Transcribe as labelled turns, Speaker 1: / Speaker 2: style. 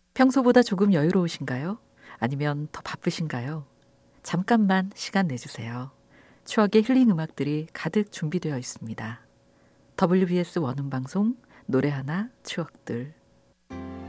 Speaker 1: 평소보다 조금 여유로우신가요? 아니면 더 바쁘신가요? 잠깐만 시간 내주세요. 추억의 힐링 음악들이 가득 준비되어 있습니다. WBS 원음방송 노래 하나 추억들.